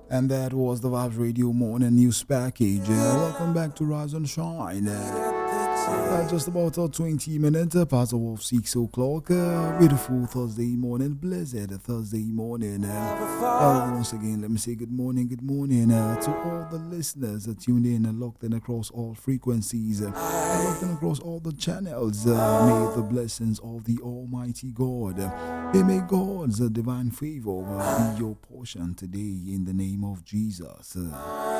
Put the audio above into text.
And that was the Vibes Radio Morning News Package. Welcome back to Rise and Shine. Just about 20 minutes past of 6 o'clock. Beautiful Thursday morning, blessed Thursday morning. Once again, let me say good morning to all the listeners tuned in and locked in across all frequencies, locked in across all the channels. May the blessings of the Almighty God, may God's divine favor be your portion today in the name of Jesus.